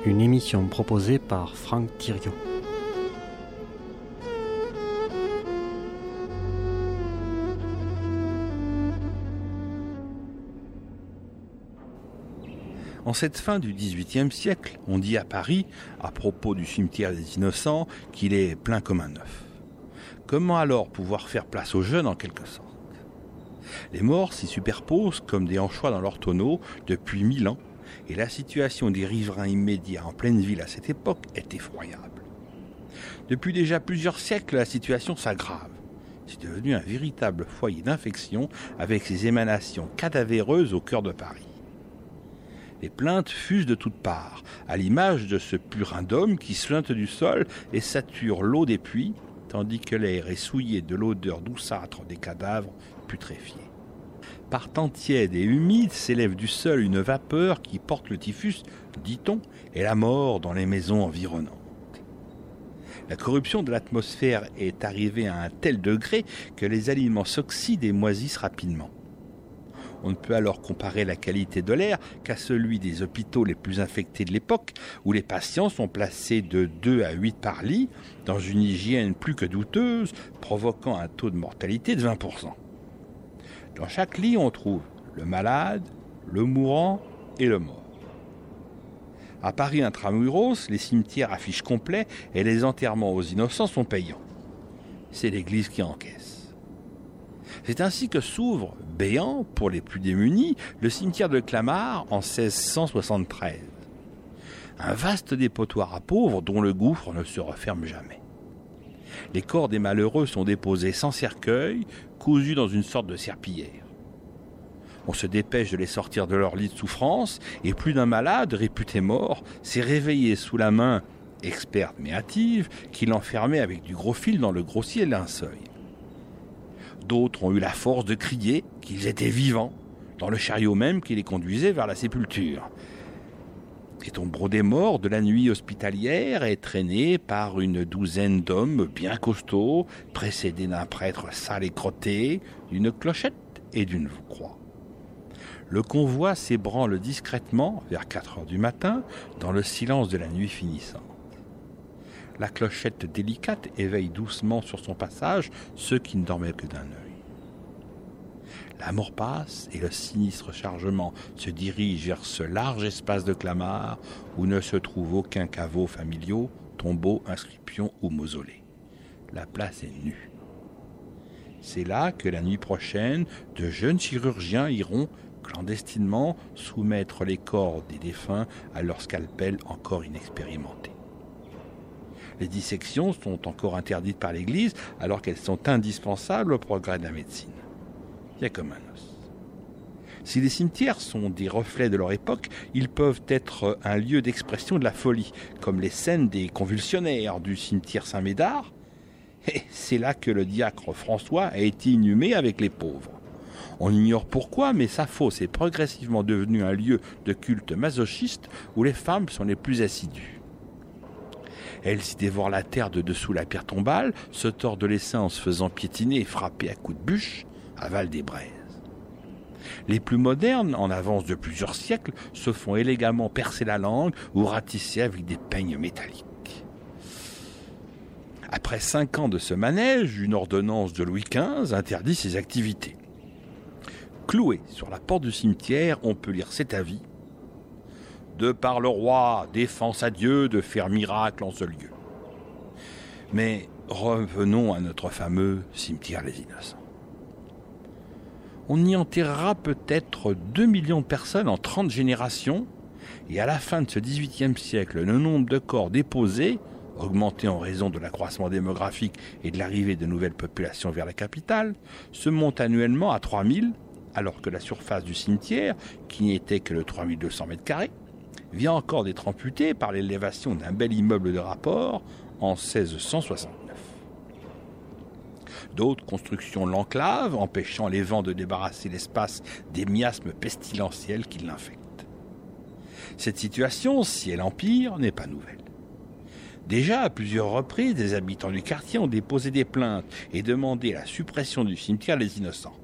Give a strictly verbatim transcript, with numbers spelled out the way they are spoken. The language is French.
Une émission proposée par Franck Thiriot. En cette fin du dix-huitième siècle, on dit à Paris, à propos du cimetière des Innocents, qu'il est plein comme un œuf. Comment alors pouvoir faire place aux jeunes en quelque sorte ? Les morts s'y superposent comme des anchois dans leur tonneau depuis mille ans, et la situation des riverains immédiats en pleine ville à cette époque est effroyable. Depuis déjà plusieurs siècles, la situation s'aggrave. C'est devenu un véritable foyer d'infection avec ses émanations cadavéreuses au cœur de Paris. Les plaintes fusent de toutes parts, à l'image de ce purin d'homme qui suinte du sol et sature l'eau des puits, tandis que l'air est souillé de l'odeur douceâtre des cadavres putréfiés. Par temps tiède et humide s'élève du sol une vapeur qui porte le typhus, dit-on, et la mort dans les maisons environnantes. La corruption de l'atmosphère est arrivée à un tel degré que les aliments s'oxydent et moisissent rapidement. On ne peut alors comparer la qualité de l'air qu'à celui des hôpitaux les plus infectés de l'époque, où les patients sont placés de deux à huit par lit, dans une hygiène plus que douteuse, provoquant un taux de mortalité de vingt pour cent. Dans chaque lit, on trouve le malade, le mourant et le mort. À Paris intramuros, les cimetières affichent complet et les enterrements aux innocents sont payants. C'est l'Église qui encaisse. C'est ainsi que s'ouvre, béant pour les plus démunis, le cimetière de Clamart en seize cent soixante-treize. Un vaste dépotoir à pauvres dont le gouffre ne se referme jamais. Les corps des malheureux sont déposés sans cercueil, cousus dans une sorte de serpillière. On se dépêche de les sortir de leur lit de souffrance, et plus d'un malade, réputé mort, s'est réveillé sous la main, experte mais hâtive, qui l'enfermait avec du gros fil dans le grossier linceul. D'autres ont eu la force de crier qu'ils étaient vivants, dans le chariot même qui les conduisait vers la sépulture. Les tombereaux des morts de la nuit hospitalière est traîné par une douzaine d'hommes bien costauds, précédés d'un prêtre sale et crotté, d'une clochette et d'une croix. Le convoi s'ébranle discrètement, vers quatre heures du matin, dans le silence de la nuit finissante. La clochette délicate éveille doucement sur son passage ceux qui ne dormaient que d'un œil. La mort passe et le sinistre chargement se dirige vers ce large espace de Clamart où ne se trouve aucun caveau familiaux, tombeau, inscription ou mausolée. La place est nue. C'est là que la nuit prochaine, de jeunes chirurgiens iront clandestinement soumettre les corps des défunts à leur scalpel encore inexpérimenté. Les dissections sont encore interdites par l'Église alors qu'elles sont indispensables au progrès de la médecine. Il y a comme un os. Si les cimetières sont des reflets de leur époque, ils peuvent être un lieu d'expression de la folie, comme les scènes des convulsionnaires du cimetière Saint-Médard. Et c'est là que le diacre François a été inhumé avec les pauvres. On ignore pourquoi, mais sa fosse est progressivement devenue un lieu de culte masochiste où les femmes sont les plus assidues. Elles s'y dévorent la terre de dessous la pierre tombale, se tordent les seins en se faisant piétiner et frapper à coups de bûche, avalent des braises. Les plus modernes, en avance de plusieurs siècles, se font élégamment percer la langue ou ratisser avec des peignes métalliques. Après cinq ans de ce manège, une ordonnance de Louis quinze interdit ces activités. Cloué sur la porte du cimetière, on peut lire cet avis. De par le roi, défense à Dieu de faire miracle en ce lieu. Mais revenons à notre fameux cimetière des Innocents. On y enterrera peut-être deux millions de personnes en trente générations, et à la fin de ce dix-huitième siècle, le nombre de corps déposés, augmenté en raison de l'accroissement démographique et de l'arrivée de nouvelles populations vers la capitale, se monte annuellement à trois mille, alors que la surface du cimetière, qui n'était que de trois mille deux cents mètres carrés, vient encore d'être amputée par l'élévation d'un bel immeuble de rapport en seize cent soixante-neuf. D'autres constructions l'enclavent, empêchant les vents de débarrasser l'espace des miasmes pestilentiels qui l'infectent. Cette situation, si elle empire, n'est pas nouvelle. Déjà, à plusieurs reprises, des habitants du quartier ont déposé des plaintes et demandé la suppression du cimetière des Innocents.